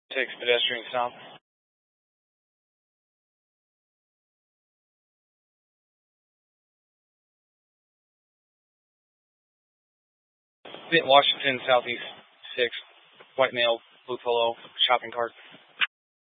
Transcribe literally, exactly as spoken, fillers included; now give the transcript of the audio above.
Takes pedestrian stop. Washington, Southeast six, white male, blue polo, shopping cart.